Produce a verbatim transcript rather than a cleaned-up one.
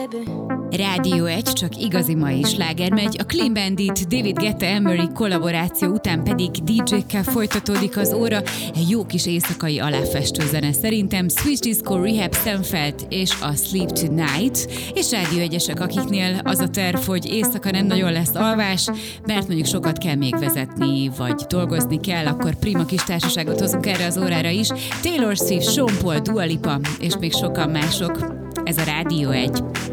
baby. Rádió egy, csak igazi mai sláger megy, a Clean Bandit, David Guetta, Emery kollaboráció után pedig dé dzsékkel folytatódik az óra, egy jó kis éjszakai aláfestő zene szerintem, Switch Disco, Rehab, Stanfeld és a Sleep Tonight, és Rádió egyesek, akiknél az a terv, hogy éjszaka nem nagyon lesz alvás, mert mondjuk sokat kell még vezetni, vagy dolgozni kell, akkor prima kis társaságot hozunk erre az órára is, Taylor Swift, Sean Paul, Dua Lipa és még sokan mások. Ez a Rádió egy.